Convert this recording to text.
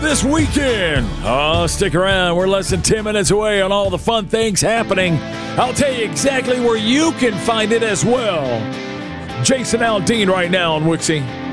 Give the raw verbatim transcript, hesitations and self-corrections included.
this weekend. Oh, stick around. We're less than ten minutes away on all the fun things happening. I'll tell you exactly where you can find it as well. Jason Aldean right now on Wixie.